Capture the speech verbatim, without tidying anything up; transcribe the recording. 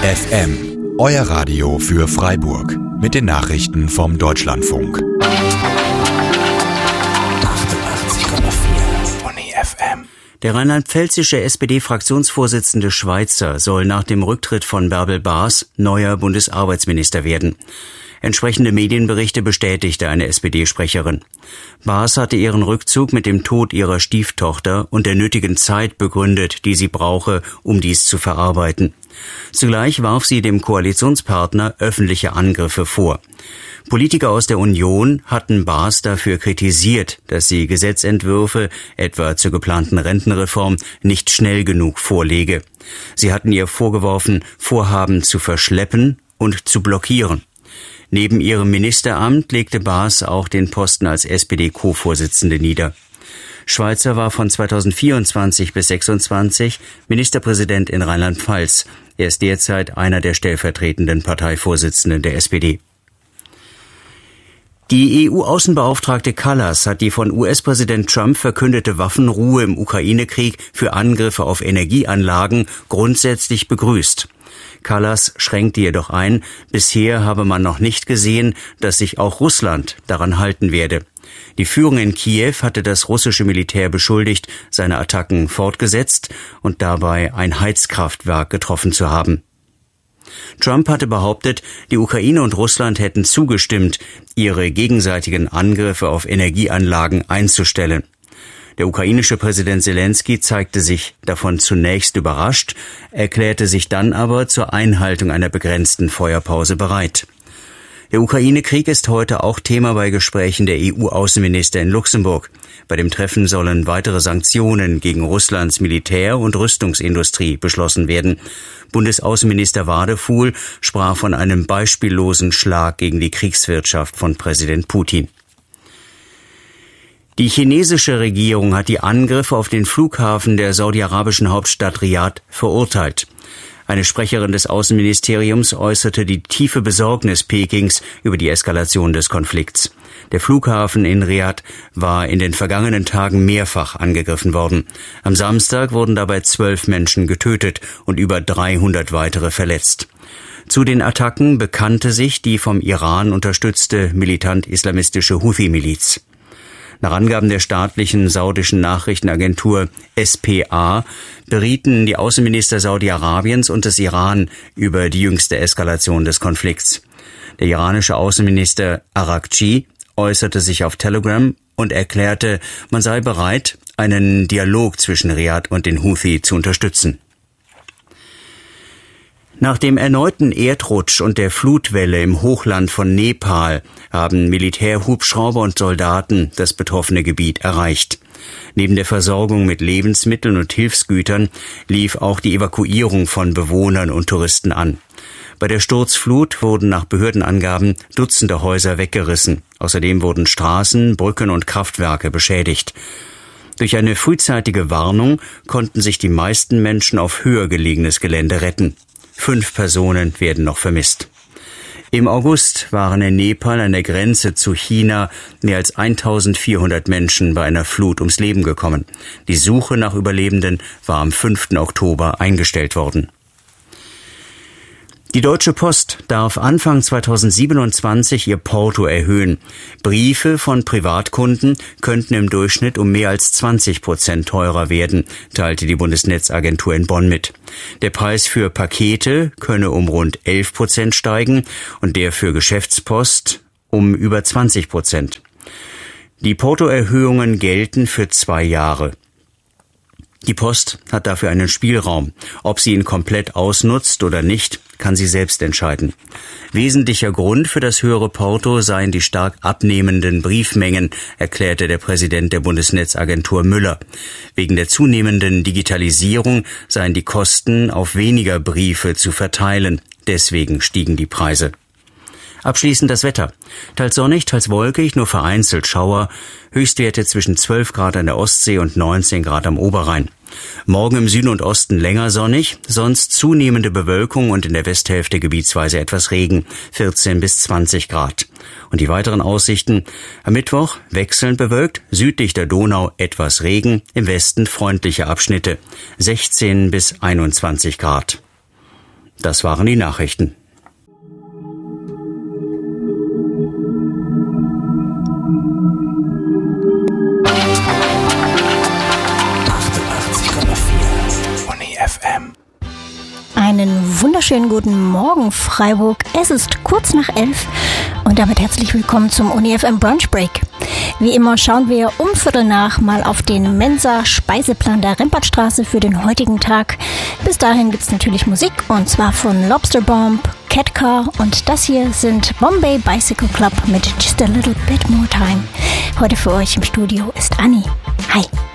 F M, euer Radio für Freiburg mit den Nachrichten vom Deutschlandfunk. achtundachtzig Komma vier Uni F M. Der rheinland-pfälzische S P D-Fraktionsvorsitzende Schweitzer soll nach dem Rücktritt von Bärbel Baas neuer Bundesarbeitsminister werden. Entsprechende Medienberichte bestätigte eine S P D-Sprecherin. Baas hatte ihren Rückzug mit dem Tod ihrer Stieftochter und der nötigen Zeit begründet, die sie brauche, um dies zu verarbeiten. Zugleich warf sie dem Koalitionspartner öffentliche Angriffe vor. Politiker aus der Union hatten Baas dafür kritisiert, dass sie Gesetzentwürfe, etwa zur geplanten Rentenreform, nicht schnell genug vorlege. Sie hatten ihr vorgeworfen, Vorhaben zu verschleppen und zu blockieren. Neben ihrem Ministeramt legte Baas auch den Posten als S P D-Co-Vorsitzende nieder. Schweitzer war von zweitausendvierundzwanzig bis sechsundzwanzig Ministerpräsident in Rheinland-Pfalz. Er ist derzeit einer der stellvertretenden Parteivorsitzenden der S P D. Die E U-Außenbeauftragte Kallas hat die von U S-Präsident Trump verkündete Waffenruhe im Ukraine-Krieg für Angriffe auf Energieanlagen grundsätzlich begrüßt. Kallas schränkte jedoch ein, bisher habe man noch nicht gesehen, dass sich auch Russland daran halten werde. Die Führung in Kiew hatte das russische Militär beschuldigt, seine Attacken fortgesetzt und dabei ein Heizkraftwerk getroffen zu haben. Trump hatte behauptet, die Ukraine und Russland hätten zugestimmt, ihre gegenseitigen Angriffe auf Energieanlagen einzustellen. Der ukrainische Präsident Selenskyj zeigte sich davon zunächst überrascht, erklärte sich dann aber zur Einhaltung einer begrenzten Feuerpause bereit. Der Ukraine-Krieg ist heute auch Thema bei Gesprächen der E U-Außenminister in Luxemburg. Bei dem Treffen sollen weitere Sanktionen gegen Russlands Militär- und Rüstungsindustrie beschlossen werden. Bundesaußenminister Wadefuhl sprach von einem beispiellosen Schlag gegen die Kriegswirtschaft von Präsident Putin. Die chinesische Regierung hat die Angriffe auf den Flughafen der saudi-arabischen Hauptstadt Riad verurteilt. Eine Sprecherin des Außenministeriums äußerte die tiefe Besorgnis Pekings über die Eskalation des Konflikts. Der Flughafen in Riad war in den vergangenen Tagen mehrfach angegriffen worden. Am Samstag wurden dabei zwölf Menschen getötet und über dreihundert weitere verletzt. Zu den Attacken bekannte sich die vom Iran unterstützte militant-islamistische Houthi-Miliz. Nach Angaben der staatlichen saudischen Nachrichtenagentur S P A berieten die Außenminister Saudi-Arabiens und des Iran über die jüngste Eskalation des Konflikts. Der iranische Außenminister Araghchi äußerte sich auf Telegram und erklärte, man sei bereit, einen Dialog zwischen Riad und den Houthi zu unterstützen. Nach dem erneuten Erdrutsch und der Flutwelle im Hochland von Nepal haben Militärhubschrauber und Soldaten das betroffene Gebiet erreicht. Neben der Versorgung mit Lebensmitteln und Hilfsgütern lief auch die Evakuierung von Bewohnern und Touristen an. Bei der Sturzflut wurden nach Behördenangaben Dutzende Häuser weggerissen. Außerdem wurden Straßen, Brücken und Kraftwerke beschädigt. Durch eine frühzeitige Warnung konnten sich die meisten Menschen auf höher gelegenes Gelände retten. Fünf Personen werden noch vermisst. Im August waren in Nepal an der Grenze zu China mehr als eintausendvierhundert Menschen bei einer Flut ums Leben gekommen. Die Suche nach Überlebenden war am fünften Oktober eingestellt worden. Die Deutsche Post darf Anfang zweitausendsiebenundzwanzig ihr Porto erhöhen. Briefe von Privatkunden könnten im Durchschnitt um mehr als zwanzig Prozent teurer werden, teilte die Bundesnetzagentur in Bonn mit. Der Preis für Pakete könne um rund elf Prozent steigen und der für Geschäftspost um über zwanzig Prozent. Die Portoerhöhungen gelten für zwei Jahre. Die Post hat dafür einen Spielraum. Ob sie ihn komplett ausnutzt oder nicht, kann sie selbst entscheiden. Wesentlicher Grund für das höhere Porto seien die stark abnehmenden Briefmengen, erklärte der Präsident der Bundesnetzagentur Müller. Wegen der zunehmenden Digitalisierung seien die Kosten auf weniger Briefe zu verteilen. Deswegen stiegen die Preise. Abschließend das Wetter. Teils sonnig, teils wolkig, nur vereinzelt Schauer. Höchstwerte zwischen zwölf Grad an der Ostsee und neunzehn Grad am Oberrhein. Morgen im Süden und Osten länger sonnig, sonst zunehmende Bewölkung und in der Westhälfte gebietsweise etwas Regen, vierzehn bis zwanzig Grad. Und die weiteren Aussichten: am Mittwoch wechselnd bewölkt, südlich der Donau etwas Regen, im Westen freundliche Abschnitte, sechzehn bis einundzwanzig Grad. Das waren die Nachrichten. Einen wunderschönen guten Morgen, Freiburg. Es ist kurz nach elf und damit herzlich willkommen zum Uni F M Brunch Break. Wie immer schauen wir um Viertel nach mal auf den Mensa-Speiseplan der Rempartstraße für den heutigen Tag. Bis dahin gibt's natürlich Musik und zwar von Lobster Bomb, Cat Car und das hier sind Bombay Bicycle Club mit Just a Little Bit More Time. Heute für euch im Studio ist Anni. Hi.